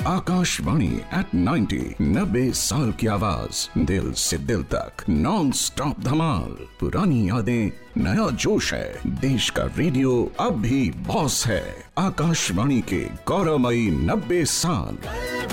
Akashvani at 90, 90 साल की आवाज, दिल से दिल तक नॉन स्टॉप धमाल। पुरानी यादें, नया जोश है, देश का रेडियो अब भी बॉस है। आकाशवाणी के गौरवमयी 90 साल।